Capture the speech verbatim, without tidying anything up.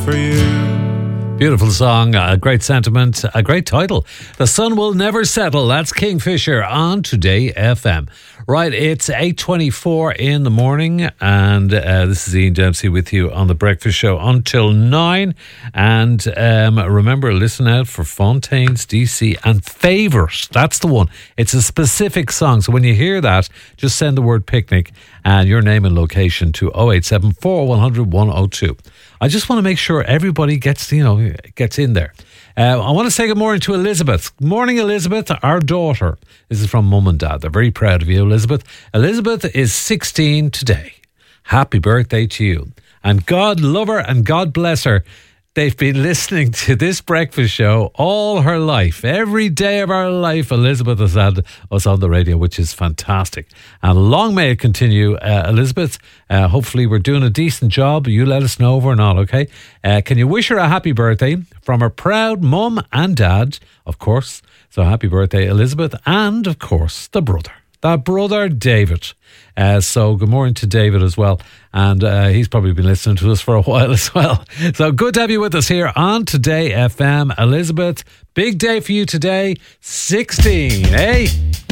for you. Beautiful song, a great sentiment, a great title. The Sun Will Never Settle. That's Kingfisher on Today F M. Right, it's eight twenty-four in the morning, and uh, this is Ian Dempsey with you on The Breakfast Show until nine. And um, remember, listen out for Fontaines D C and Favourite. That's the one. It's a specific song. So when you hear that, just send the word picnic and your name and location to oh eight seven four, one hundred, one oh two. I just want to make sure everybody gets, you know, gets in there. Uh, I want to say good morning to Elizabeth. Good morning, Elizabeth, our daughter. This is from Mum and Dad. They're very proud of you, Elizabeth. Elizabeth is sixteen today. Happy birthday to you. And God love her and God bless her. They've been listening to this breakfast show all her life. Every day of her life, Elizabeth has had us on the radio, which is fantastic. And long may it continue, uh, Elizabeth. Uh, hopefully we're doing a decent job. You let us know if we're not, okay? Uh, can you wish her a happy birthday from her proud mum and dad, of course. So happy birthday, Elizabeth. And, of course, the brother. That brother, David. Uh, so good morning to David as well. And uh, he's probably been listening to us for a while as well. So good to have you with us here on Today F M. Elizabeth, big day for you today. sixteen, eh?